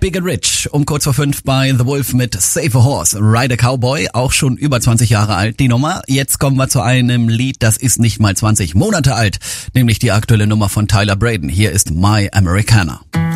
Big and Rich um kurz vor 5 bei The Wolf mit Save a Horse, Ride a Cowboy, auch schon über 20 Jahre alt die Nummer. Jetzt kommen wir zu einem Lied, das ist nicht mal 20 Monate alt, nämlich die aktuelle Nummer von Tyler Braden. Hier ist My Americana.